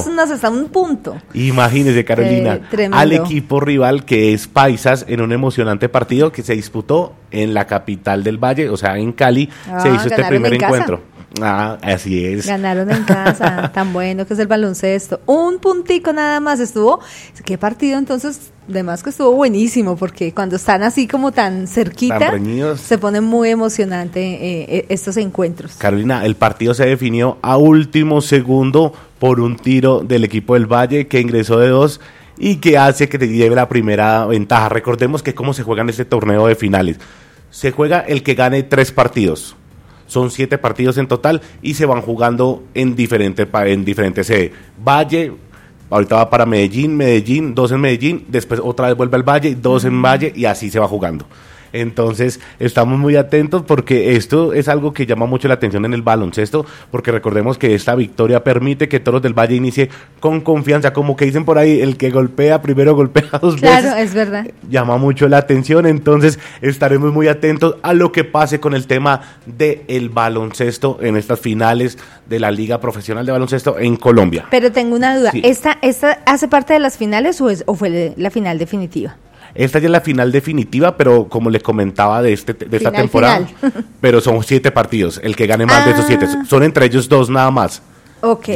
nos está un punto. Imagínese, Carolina, al equipo rival que es Paisas en un emocionante partido que se disputó en la capital del Valle, o sea, en Cali, se hizo este primer encuentro. Así es. Ganaron en casa, tan bueno que es el baloncesto. Un puntico nada más estuvo. ¿Qué partido entonces? Además que estuvo buenísimo, porque cuando están así como tan cerquita, tan reñidos, se pone muy emocionante estos encuentros. Carolina, el partido se definió a último segundo por un tiro del equipo del Valle que ingresó de 2 y que hace que te lleve la primera ventaja. Recordemos que cómo se juega en este torneo de finales. Se juega el que gane 3 partidos. Son 7 partidos en total y se van jugando en diferentes sedes. Valle, ahorita va para Medellín, 2 en Medellín, después otra vez vuelve al Valle, 2 en Valle y así se va jugando. Entonces, estamos muy atentos porque esto es algo que llama mucho la atención en el baloncesto, porque recordemos que esta victoria permite que Toros del Valle inicie con confianza, como que dicen por ahí, el que golpea primero golpea 2 veces. Claro, es verdad. Llama mucho la atención, entonces estaremos muy atentos a lo que pase con el tema del baloncesto en estas finales de la Liga Profesional de Baloncesto en Colombia. Pero tengo una duda, sí. ¿Esta hace parte de las finales o fue la final definitiva? Esta ya es la final definitiva, pero como les comentaba de esta temporada, pero son 7 partidos, el que gane más de esos 7, son entre ellos 2 nada más. Ok,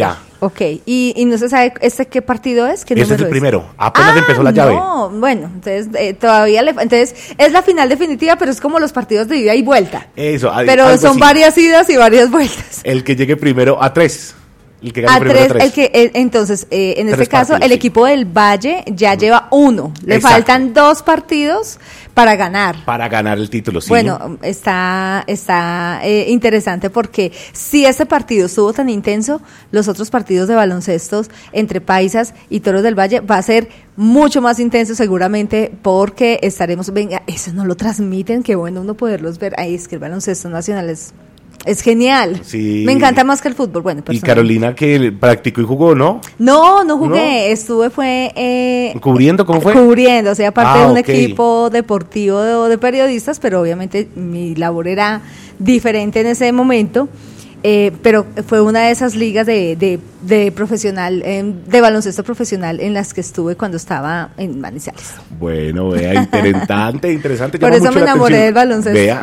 y no se sabe qué partido es, qué número es el primero, apenas empezó la llave. No, bueno, entonces todavía entonces es la final definitiva, pero es como los partidos de ida y vuelta. Eso, pero son así. Varias idas y varias vueltas. El que llegue primero a 3. El que gane primero 3. Entonces, en este caso, partidos, el equipo del Valle ya lleva 1. Le Exacto. faltan 2 partidos para ganar. Para ganar el título, sí. Bueno, está interesante porque si este partido estuvo tan intenso, los otros partidos de baloncestos entre Paisas y Toros del Valle va a ser mucho más intenso seguramente porque estaremos, venga, eso no lo transmiten, qué bueno uno poderlos ver. Ahí es que el baloncesto nacional es genial. Sí. Me encanta más que el fútbol. Bueno, y Carolina que practicó y jugó, ¿no? No jugué. ¿No? Fue ¿cubriendo? ¿Cómo fue? Cubriendo, o sea, parte de un equipo deportivo de periodistas, pero obviamente mi labor era diferente en ese momento. Pero fue una de esas ligas de profesional, de baloncesto profesional en las que estuve cuando estaba en Manizales. Bueno, vea, interesante. Por eso me enamoré del baloncesto. Vea.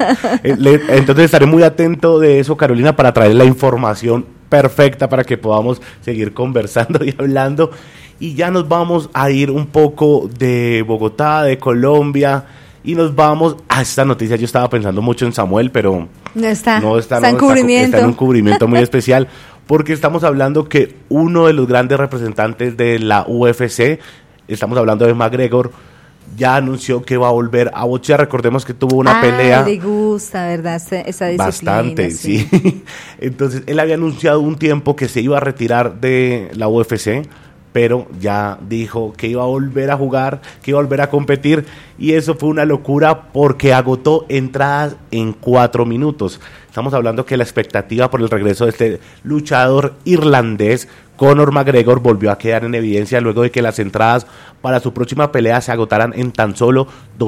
Entonces estaré muy atento de eso, Carolina, para traer la información perfecta para que podamos seguir conversando y hablando. Y ya nos vamos a ir un poco de Bogotá, de Colombia. Y nos vamos a esta noticia. Yo estaba pensando mucho en Samuel, pero está en cubrimiento. Está en un cubrimiento muy especial, porque estamos hablando que uno de los grandes representantes de la UFC, estamos hablando de McGregor, ya anunció que va a volver a boxear. Recordemos que tuvo una pelea. Le gusta, ¿verdad? Esa disciplina. Bastante, sí. Entonces, él había anunciado un tiempo que se iba a retirar de la UFC, pero ya dijo que iba a volver a jugar, que iba a volver a competir, y eso fue una locura porque agotó entradas en 4 minutos. Estamos hablando que la expectativa por el regreso de este luchador irlandés, Conor McGregor, volvió a quedar en evidencia luego de que las entradas para su próxima pelea se agotaran en tan solo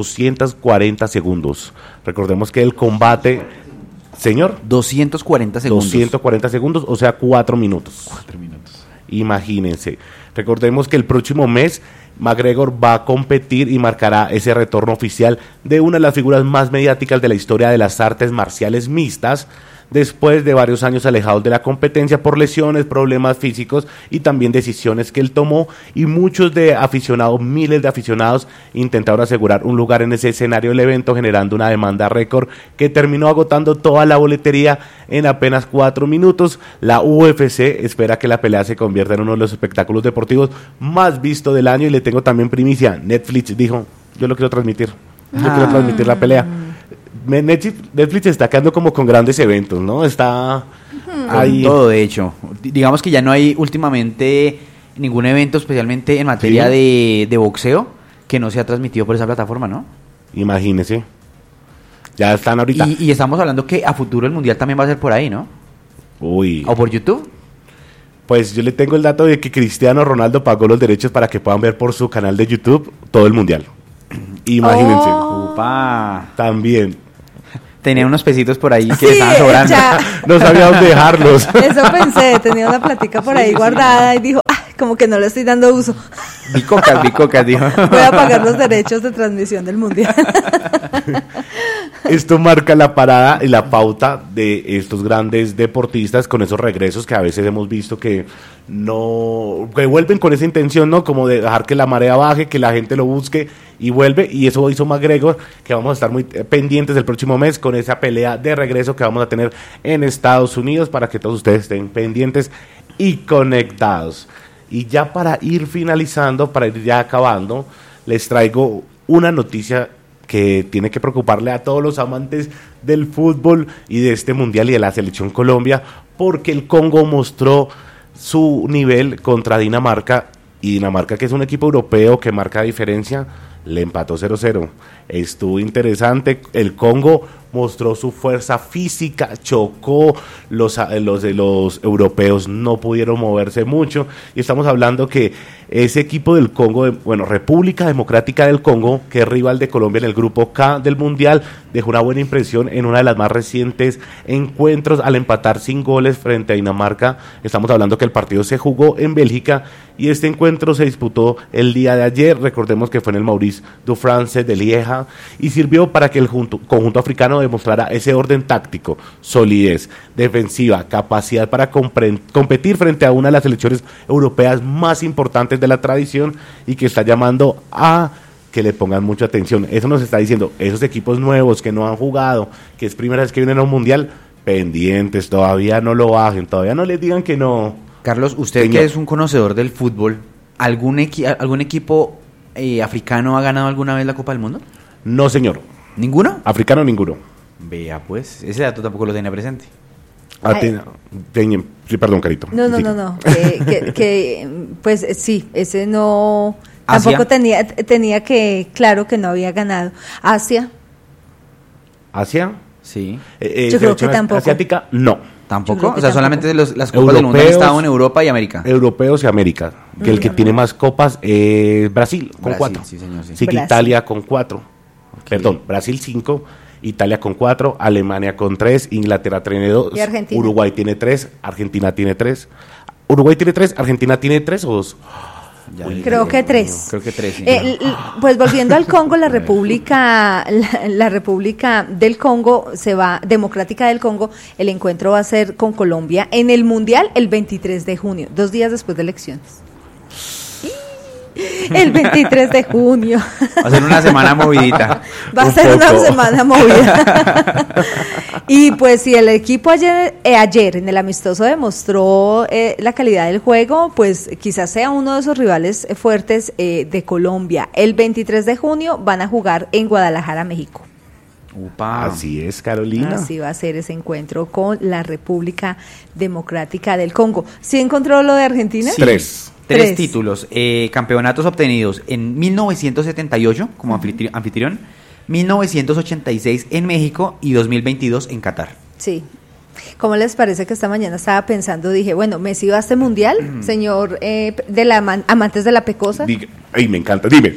240 segundos. Recordemos que el combate, señor, 240 segundos. 240 segundos, o sea, 4 minutos. 4 minutos. Imagínense. Recordemos que el próximo mes McGregor va a competir y marcará ese retorno oficial de una de las figuras más mediáticas de la historia de las artes marciales mixtas, después de varios años alejados de la competencia por lesiones, problemas físicos y también decisiones que él tomó, y muchos de aficionados, miles de aficionados, intentaron asegurar un lugar en ese escenario del evento, generando una demanda récord que terminó agotando toda la boletería en apenas 4 minutos. La UFC espera que la pelea se convierta en uno de los espectáculos deportivos más vistos del año, y le tengo también primicia. Netflix dijo, yo lo quiero transmitir, quiero transmitir la pelea. Netflix está quedando como con grandes eventos, ¿no? Está ahí. Todo, de hecho. Digamos que ya no hay últimamente ningún evento, especialmente en materia de boxeo, que no sea transmitido por esa plataforma, ¿no? Imagínese. Ya están ahorita. Y estamos hablando que a futuro el Mundial también va a ser por ahí, ¿no? Uy. ¿O por YouTube? Pues yo le tengo el dato de que Cristiano Ronaldo pagó los derechos para que puedan ver por su canal de YouTube todo el Mundial. Imagínense. Upa. También. Tenía unos pesitos por ahí que le estaban sobrando. No sabía dónde dejarlos. Eso pensé, tenía una platica por ahí guardada y dijo, como que no le estoy dando uso. Bicocas, dijo. Voy a pagar los derechos de transmisión del Mundial. Esto marca la parada y la pauta de estos grandes deportistas con esos regresos que a veces hemos visto que vuelven con esa intención, ¿no? Como de dejar que la marea baje, que la gente lo busque y vuelve, y eso hizo McGregor, que vamos a estar muy pendientes el próximo mes con esa pelea de regreso que vamos a tener en Estados Unidos para que todos ustedes estén pendientes y conectados. Y ya para ir finalizando, para ir ya acabando, les traigo una noticia que tiene que preocuparle a todos los amantes del fútbol y de este mundial y de la selección Colombia, porque el Congo mostró su nivel contra Dinamarca, y Dinamarca, que es un equipo europeo que marca diferencia, le empató 0-0. Estuvo interesante, el Congo mostró su fuerza física, chocó, los europeos no pudieron moverse mucho, y estamos hablando que ese equipo del Congo, República Democrática del Congo, que es rival de Colombia en el grupo K del Mundial, dejó una buena impresión en una de las más recientes encuentros al empatar sin goles frente a Dinamarca. Estamos hablando que el partido se jugó en Bélgica y este encuentro se disputó el día de ayer. Recordemos que fue en el Maurice Dufrance de Lieja y sirvió para que el conjunto africano demostrara ese orden táctico, solidez defensiva, capacidad para competir frente a una de las selecciones europeas más importantes de la tradición y que está llamando a que le pongan mucha atención. Eso nos está diciendo, esos equipos nuevos que no han jugado, que es primera vez que vienen a un mundial, pendientes, todavía no lo bajen, todavía no les digan que no. Carlos, usted Señor, que es un conocedor del fútbol, ¿algún equipo africano ha ganado alguna vez la Copa del Mundo? No, señor. ¿Ninguno? Africano, ninguno. Vea, pues, ese dato tampoco lo tenía presente. Sí, perdón, Carito. No. Pues sí, ese no. ¿Asia? Tampoco tenía que, claro que no había ganado. ¿Asia? Sí. Yo creo que tampoco. Asiática, no. ¿Tampoco? Yo creo que O sea, tampoco. solamente las Copas del Mundo han estado en Europa y América. Europeos y América. Que el que tiene más copas es Brasil, con Brasil, 4. sí, señor, sí. Sí, que Brasil. Italia con 4. Perdón, Brasil 5, Italia con 4, Alemania con 3, Inglaterra tiene 2, Y Argentina. Uruguay tiene 3, Argentina tiene 3. Uruguay tiene 3, Argentina tiene 3 o 2. Ya Uy, dije, Creo que 3. Creo que 3, sí. Pues volviendo al Congo, la República del Congo Democrática del Congo, el encuentro va a ser con Colombia en el Mundial el 23 de junio, 2 días después de elecciones. El 23 de junio. Va a ser una semana movidita. Va a Un ser una poco. semana movida. Y pues si el equipo ayer en el amistoso demostró la calidad del juego, pues quizás sea uno de esos rivales fuertes de Colombia. El 23 de junio van a jugar en Guadalajara, México. Upa. Así es, Carolina. Así va a ser ese encuentro con la República Democrática del Congo. ¿Sí encontró lo de Argentina? Sí. 3. Tres Tres. títulos, campeonatos obtenidos en 1978 como anfitrión, 1986 en México y 2022 en Qatar. Sí. ¿Cómo les parece que esta mañana estaba pensando? Dije, bueno, Messi va a este mundial, señor amantes de la pecosa. Ay, me encanta, dime.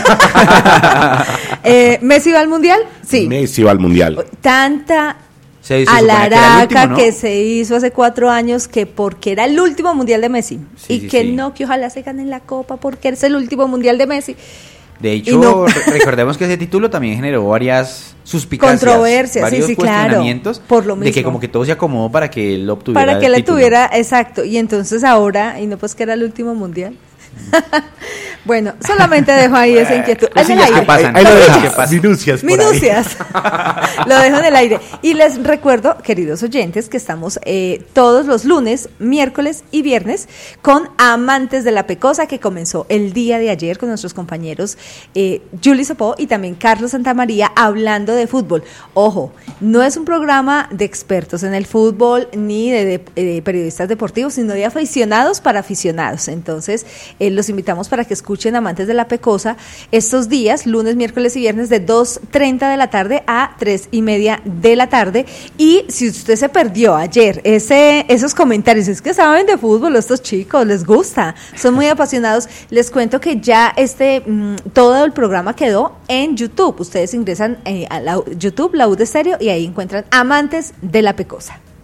¿Messi va al mundial? Sí. Messi va al mundial. Tanta Se supone que era el alaraca último, ¿no? que se hizo hace 4 años que porque era el último mundial de Messi Sí, y sí, que sí. no, que ojalá se gane la copa porque es el último mundial de Messi. De Y hecho, no. recordemos que ese título también generó varias suspicacias, Controversias, varios sí, claro, cuestionamientos por lo de que mismo. como que todo se acomodó para que él obtuviera Para que el le título. tuviera, exacto, y entonces ahora, y no pues que era el último mundial. Bueno, solamente dejo ahí esa inquietud. En el Cosillas que aire. pasan. Ahí lo Cosas dejas. que pasan. Minucias por ahí. Minucias. Lo dejo en el aire. Y les recuerdo, queridos oyentes, que estamos todos los lunes, miércoles y viernes con Amantes de la Pecosa, que comenzó el día de ayer con nuestros compañeros Julie Sopó y también Carlos Santamaría hablando de fútbol. Ojo, no es un programa de expertos en el fútbol ni de periodistas deportivos, sino de aficionados para aficionados. Entonces, los invitamos para que escuchen Amantes de la Pecosa estos días, lunes, miércoles y viernes de 2:30 de la tarde a 3:30 de la tarde. Y si usted se perdió ayer esos comentarios, es que saben de fútbol estos chicos, les gusta, son muy apasionados, les cuento que ya todo el programa quedó en YouTube. Ustedes ingresan a YouTube, La U de Estéreo, y ahí encuentran Amantes de la Pecosa.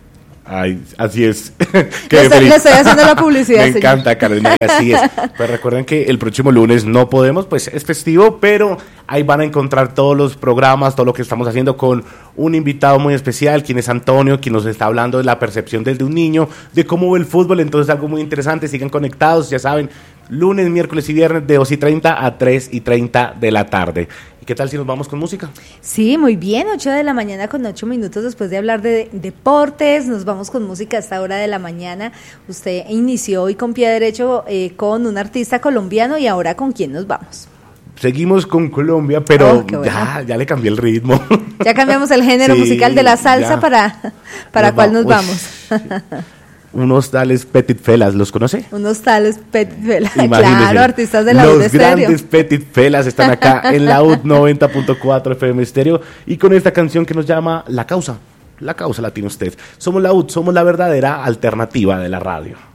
Ay, así es. Le estoy haciendo la publicidad. Me encanta, Carolina, así es. Pues recuerden que el próximo lunes no podemos, pues es festivo, pero ahí van a encontrar todos los programas, todo lo que estamos haciendo con un invitado muy especial, quien es Antonio, quien nos está hablando de la percepción desde un niño, de cómo ve el fútbol, entonces algo muy interesante, sigan conectados, ya saben, lunes, miércoles y viernes de 2:30 a 3:30 de la tarde. ¿Qué tal si nos vamos con música? Sí, muy bien, 8 de la mañana con 8 minutos después de hablar de deportes, nos vamos con música a esta hora de la mañana. Usted inició hoy con pie derecho con un artista colombiano y ahora ¿con quién nos vamos? Seguimos con Colombia, pero ya le cambié el ritmo. Ya cambiamos el género musical de la salsa para cuál nos vamos. Unos tales Petit Felas, ¿los conoce? Unos tales Petit Felas, claro, artistas de la UD Estéreo. Los grandes Petit Felas están acá en la UD 90.4 FM Estéreo y con esta canción que nos llama La Causa la tiene usted. Somos la UD, somos la verdadera alternativa de la radio.